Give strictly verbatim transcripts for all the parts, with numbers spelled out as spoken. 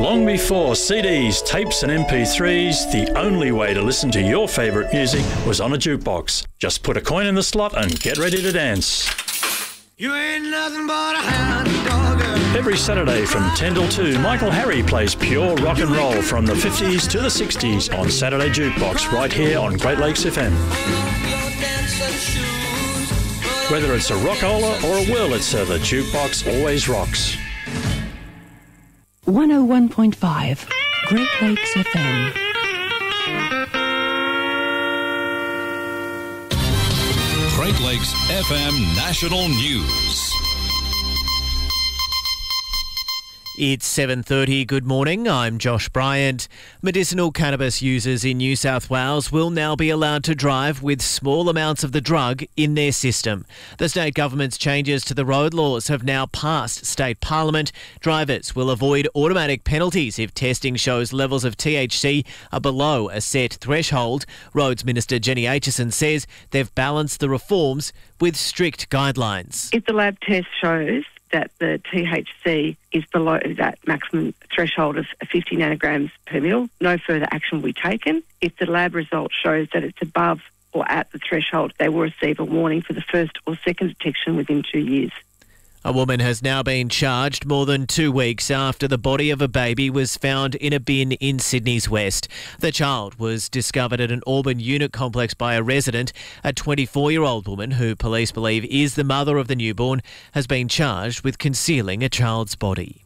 Long before C Ds, tapes and M P threes, the only way to listen to your favourite music was on a jukebox. Just put a coin in the slot and get ready to dance. You ain't nothing but a hound dog. Every Saturday from ten till two, Michael Harry plays pure rock and roll from the fifties to the sixties on Saturday Jukebox right here on Great Lakes F M. Whether it's a rockola or a Wurlitzer, the jukebox always rocks. one oh one point five, Great Lakes F M. Great Lakes F M National News. It's seven thirty. Good morning. I'm Josh Bryant. Medicinal cannabis users in New South Wales will now be allowed to drive with small amounts of the drug in their system. The state government's changes to the road laws have now passed state parliament. Drivers will avoid automatic penalties if testing shows levels of T H C are below a set threshold. Roads Minister Jenny Aitchison says they've balanced the reforms with strict guidelines. If the lab test shows that the T H C is below that maximum threshold of fifty nanograms per mil, no further action will be taken. If the lab result shows that it's above or at the threshold, they will receive a warning for the first or second detection within two years. A woman has now been charged more than two weeks after the body of a baby was found in a bin in Sydney's West. The child was discovered at an Auburn unit complex by a resident. A twenty-four-year-old woman, who police believe is the mother of the newborn, has been charged with concealing a child's body.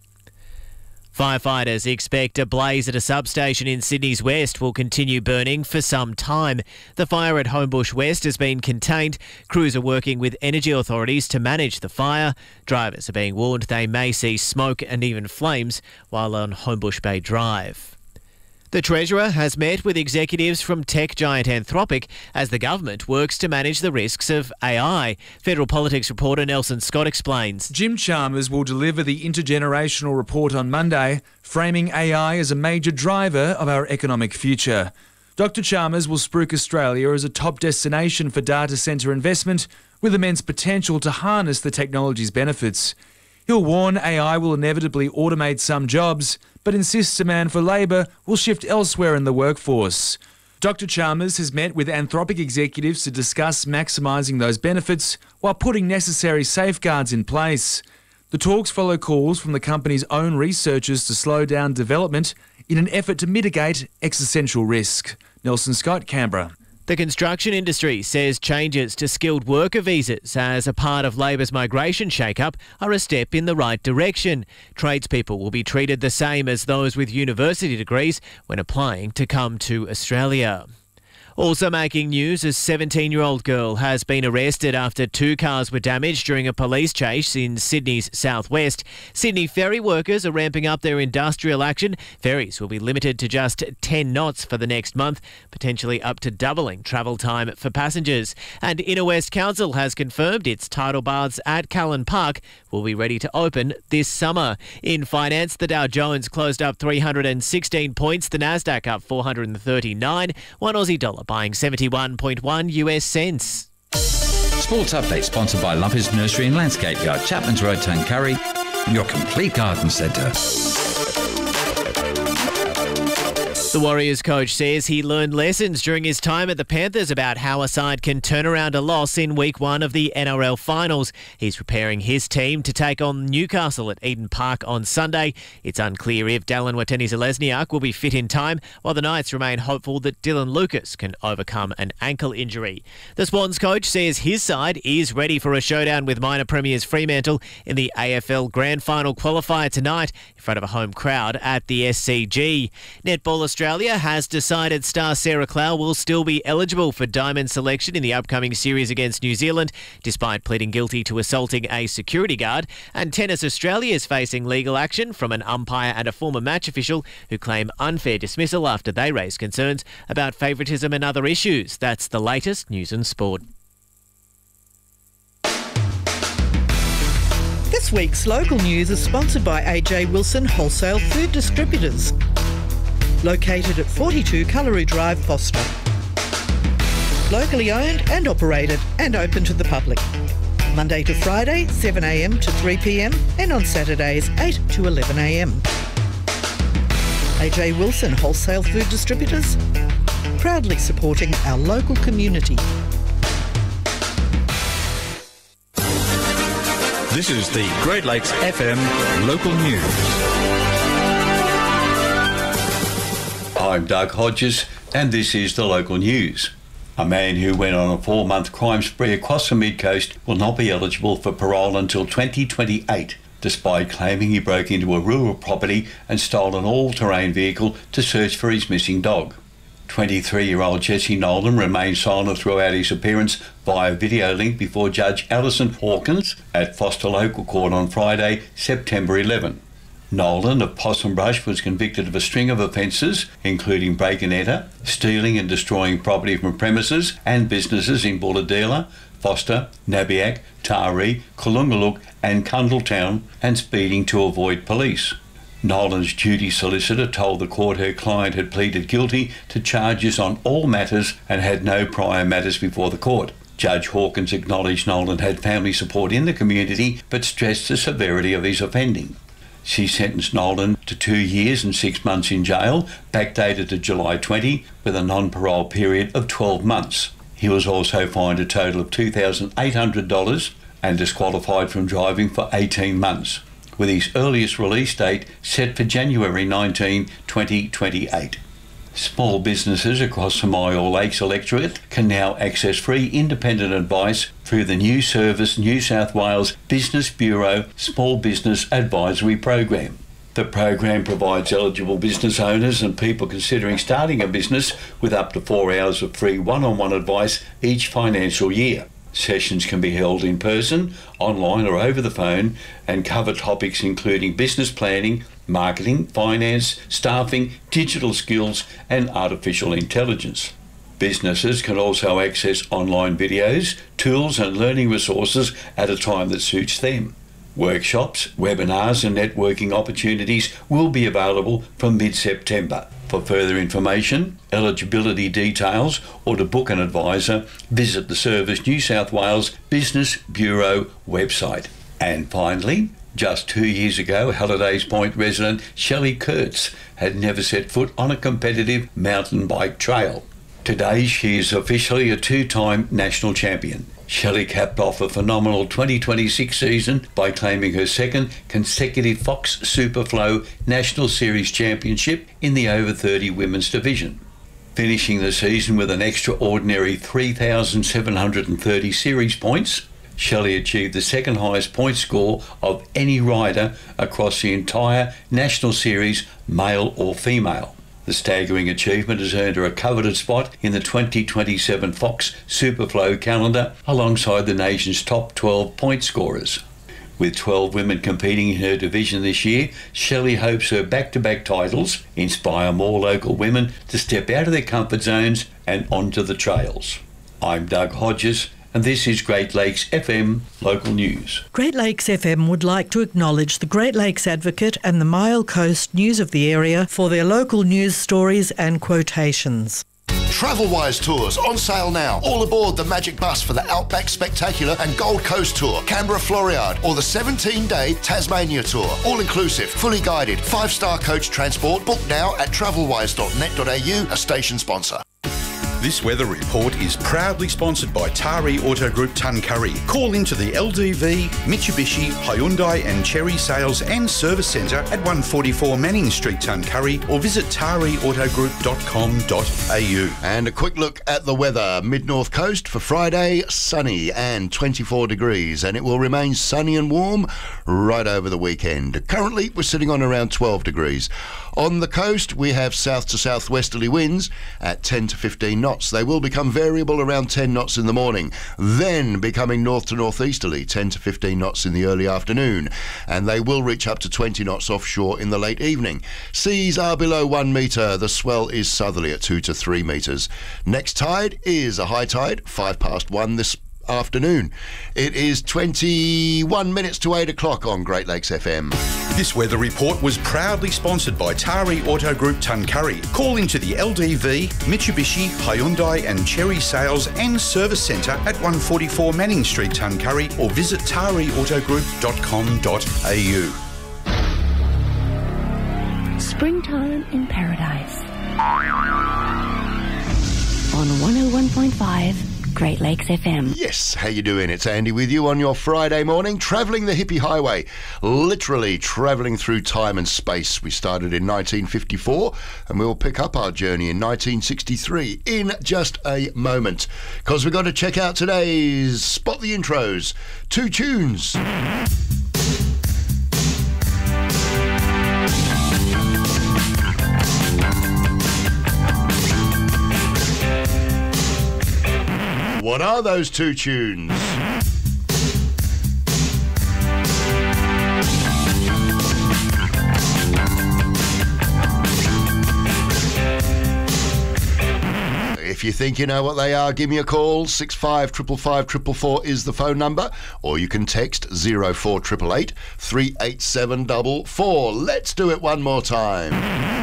Firefighters expect a blaze at a substation in Sydney's West will continue burning for some time. The fire at Homebush West has been contained. Crews are working with energy authorities to manage the fire. Drivers are being warned they may see smoke and even flames while on Homebush Bay Drive. The Treasurer has met with executives from tech giant Anthropic as the government works to manage the risks of A I. Federal Politics reporter Nelson Scott explains. Jim Chalmers will deliver the intergenerational report on Monday, framing A I as a major driver of our economic future. Doctor Chalmers will spruik Australia as a top destination for data centre investment with immense potential to harness the technology's benefits. He'll warn A I will inevitably automate some jobs, but insists demand for labour will shift elsewhere in the workforce. Doctor Chalmers has met with Anthropic executives to discuss maximising those benefits while putting necessary safeguards in place. The talks follow calls from the company's own researchers to slow down development in an effort to mitigate existential risk. Nelson Scott, Canberra. The construction industry says changes to skilled worker visas as a part of Labor's migration shake-up are a step in the right direction. Tradespeople will be treated the same as those with university degrees when applying to come to Australia. Also making news, a seventeen-year-old girl has been arrested after two cars were damaged during a police chase in Sydney's southwest. Sydney ferry workers are ramping up their industrial action. Ferries will be limited to just ten knots for the next month, potentially up to doubling travel time for passengers. And Inner West Council has confirmed its tidal baths at Callan Park will be ready to open this summer. In finance, the Dow Jones closed up three hundred sixteen points, the Nasdaq up four hundred thirty-nine, one Aussie dollar buying seventy-one point one US cents. Sports Update sponsored by Lumpy's Nursery and Landscape Yard, Chapman's Road, Tuncurry, your complete garden centre. The Warriors coach says he learned lessons during his time at the Panthers about how a side can turn around a loss in week one of the N R L finals. He's preparing his team to take on Newcastle at Eden Park on Sunday. It's unclear if Dallin Watene-Zelezniak will be fit in time, while the Knights remain hopeful that Dylan Lucas can overcome an ankle injury. The Swans coach says his side is ready for a showdown with minor premiers Fremantle in the A F L Grand Final qualifier tonight in front of a home crowd at the S C G. Netball Australia has decided star Sarah Clow will still be eligible for diamond selection in the upcoming series against New Zealand, despite pleading guilty to assaulting a security guard. And Tennis Australia is facing legal action from an umpire and a former match official who claim unfair dismissal after they raised concerns about favouritism and other issues. That's the latest news and sport. This week's local news is sponsored by A J Wilson Wholesale Food Distributors, located at forty-two Cullery Drive, Foster. Locally owned and operated and open to the public. Monday to Friday, seven a m to three p m and on Saturdays, eight to eleven a m. A J Wilson Wholesale Food Distributors, proudly supporting our local community. This is the Great Lakes F M local news. I'm Doug Hodges, and this is the local news. A man who went on a four-month crime spree across the mid-coast will not be eligible for parole until twenty twenty-eight, despite claiming he broke into a rural property and stole an all-terrain vehicle to search for his missing dog. twenty-three-year-old Jesse Nolan remained silent throughout his appearance via video link before Judge Alison Hawkins at Foster Local Court on Friday, September eleventh. Nolan of Possum Brush was convicted of a string of offences, including break and enter, stealing and destroying property from premises and businesses in Bulahdelah, Foster, Nabiac, Taree, Kalungaluk and Cundletown, and speeding to avoid police. Nolan's duty solicitor told the court her client had pleaded guilty to charges on all matters and had no prior matters before the court. Judge Hawkins acknowledged Nolan had family support in the community but stressed the severity of his offending. She sentenced Nolan to two years and six months in jail, backdated to July twentieth, with a non-parole period of twelve months. He was also fined a total of two thousand eight hundred dollars and disqualified from driving for eighteen months, with his earliest release date set for January nineteenth, twenty twenty-eight. Small businesses across the Myall Lakes electorate can now access free independent advice through the New Service New South Wales Business Bureau Small Business Advisory Program. The program provides eligible business owners and people considering starting a business with up to four hours of free one-on-one advice each financial year. Sessions can be held in person, online or over the phone and cover topics including business planning, marketing, finance, staffing, digital skills and artificial intelligence. Businesses can also access online videos, tools and learning resources at a time that suits them. Workshops, webinars and networking opportunities will be available from mid-September. For further information, eligibility details or to book an advisor, visit the Service New South Wales Business Bureau website. And finally, just two years ago, Hallidays Point resident Shelley Kurtz had never set foot on a competitive mountain bike trail. Today, she is officially a two-time national champion. Shelley capped off a phenomenal twenty twenty-six season by claiming her second consecutive Fox Superflow National Series Championship in the over thirty women's division. Finishing the season with an extraordinary three thousand seven hundred thirty series points, Shelley achieved the second highest point score of any rider across the entire National Series, male or female. The staggering achievement has earned her a coveted spot in the twenty twenty-seven Fox Superflow calendar alongside the nation's top twelve point scorers. With twelve women competing in her division this year, Shelley hopes her back-to-back titles inspire more local women to step out of their comfort zones and onto the trails. I'm Doug Hodges, and this is Great Lakes F M Local News. Great Lakes F M would like to acknowledge the Great Lakes Advocate and the Myall Coast News of the area for their local news stories and quotations. Travelwise Tours on sale now. All aboard the Magic Bus for the Outback Spectacular and Gold Coast Tour, Canberra Floriade, or the seventeen-day Tasmania Tour. All inclusive, fully guided, five-star coach transport. Book now at travelwise dot net dot a u, a station sponsor. This weather report is proudly sponsored by Taree Auto Group Tuncurry. Call into the L D V, Mitsubishi, Hyundai and Cherry Sales and Service Centre at one forty-four Manning Street, Tuncurry, or visit taree auto group dot com dot a u. And a quick look at the weather. Mid-North Coast for Friday, sunny and twenty-four degrees, and it will remain sunny and warm right over the weekend. Currently, we're sitting on around twelve degrees. On the coast, we have south to southwesterly winds at ten to fifteen knots. They will become variable around ten knots in the morning, then becoming north to northeasterly, ten to fifteen knots in the early afternoon, and they will reach up to twenty knots offshore in the late evening. Seas are below one metre. The swell is southerly at two to three metres. Next tide is a high tide, five past one this afternoon. It is twenty-one minutes to eight o'clock on Great Lakes F M. This weather report was proudly sponsored by Taree Auto Group Tuncurry. Call into the L D V, Mitsubishi, Hyundai and Cherry Sales and Service Centre at one forty-four Manning Street, Tuncurry, or visit taree auto group dot com dot a u. Springtime in Paradise. On one oh one point five Great Lakes F M. Yes, how you doing? It's Andy with you on your Friday morning, travelling the hippie highway, literally travelling through time and space. We started in nineteen fifty-four and we'll pick up our journey in nineteen sixty-three in just a moment, because we've got to check out today's Spot the Intros. Two tunes. What are those two tunes? If you think you know what they are, give me a call. six five five five five four four is the phone number, or you can text zero four eight eight eight, three eight seven four four. Let's do it one more time.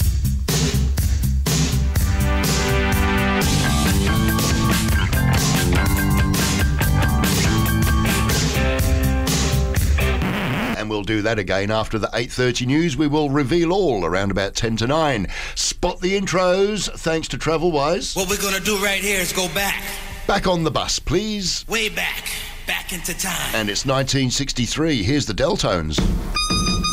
And we'll do that again after the eight thirty news. We will reveal all around about ten to nine. Spot the intros, thanks to TravelWise. What we're going to do right here is go back. Back on the bus, please. Way back. Back into time. And it's nineteen sixty-three. Here's the Deltones.